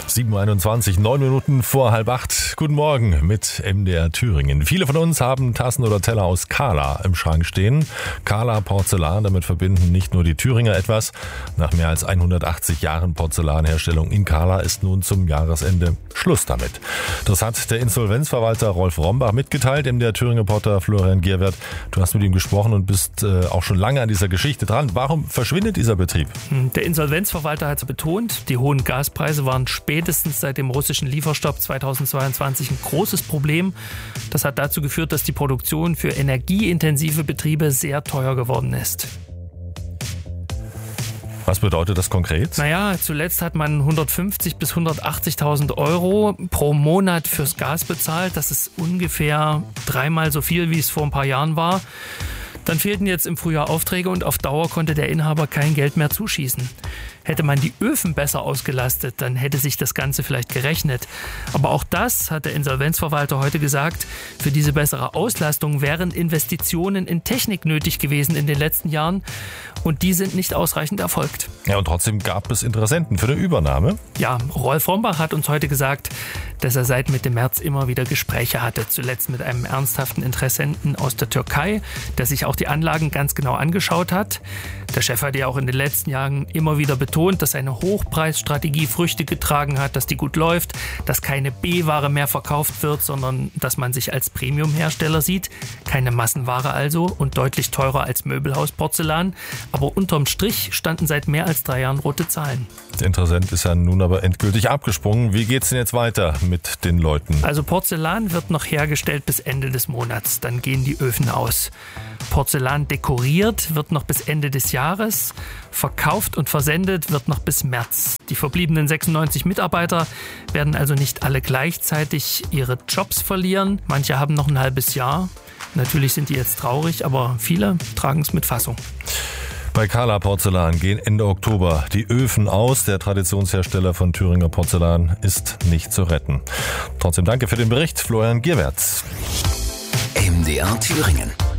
7:21, 9 Minuten vor 7:30. Guten Morgen mit MDR Thüringen. Viele von uns haben Tassen oder Teller aus Kala im Schrank stehen. Kala Porzellan, damit verbinden nicht nur die Thüringer etwas. Nach mehr als 180 Jahren Porzellanherstellung in Kala ist nun zum Jahresende Schluss damit. Das hat der Insolvenzverwalter Rolf Rombach mitgeteilt. MDR Thüringen-Reporter Florian Gierwert, du hast mit ihm gesprochen und bist auch schon lange an dieser Geschichte dran. Warum verschwindet dieser Betrieb? Der Insolvenzverwalter hat es betont, die hohen Gaspreise waren spätestens seit dem russischen Lieferstopp 2022 ein großes Problem. Das hat dazu geführt, dass die Produktion für energieintensive Betriebe sehr teuer geworden ist. Was bedeutet das konkret? Zuletzt hat man 150.000 bis 180.000 Euro pro Monat fürs Gas bezahlt. Das ist ungefähr dreimal so viel, wie es vor ein paar Jahren war. Dann fehlten jetzt im Frühjahr Aufträge und auf Dauer konnte der Inhaber kein Geld mehr zuschießen. Hätte man die Öfen besser ausgelastet, dann hätte sich das Ganze vielleicht gerechnet. Aber auch das hat der Insolvenzverwalter heute gesagt. Für diese bessere Auslastung wären Investitionen in Technik nötig gewesen in den letzten Jahren. Und die sind nicht ausreichend erfolgt. Ja, und trotzdem gab es Interessenten für eine Übernahme. Ja, Rolf Rombach hat uns heute gesagt, dass er seit Mitte März immer wieder Gespräche hatte. Zuletzt mit einem ernsthaften Interessenten aus der Türkei, der sich auch die Anlagen ganz genau angeschaut hat. Der Chef hat ja auch in den letzten Jahren immer wieder betont, dass seine Hochpreisstrategie Früchte getragen hat, dass die gut läuft, dass keine B-Ware mehr verkauft wird, sondern dass man sich als Premium-Hersteller sieht. Keine Massenware also und deutlich teurer als Möbelhausporzellan. Aber unterm Strich standen seit mehr als 3 Jahren rote Zahlen. Der Interessent ist ja nun aber endgültig abgesprungen. Wie geht's denn jetzt weiter mit den Leuten? Also Porzellan wird noch hergestellt bis Ende des Monats. Dann gehen die Öfen aus. Porzellan dekoriert wird noch bis Ende des Jahres. Verkauft und versendet wird noch bis März. Die verbliebenen 96 Mitarbeiter werden also nicht alle gleichzeitig ihre Jobs verlieren. Manche haben noch ein halbes Jahr. Natürlich sind die jetzt traurig, aber viele tragen es mit Fassung. Bei Kala Porzellan gehen Ende Oktober die Öfen aus. Der Traditionshersteller von Thüringer Porzellan ist nicht zu retten. Trotzdem danke für den Bericht, Florian Gierwert. MDR Thüringen.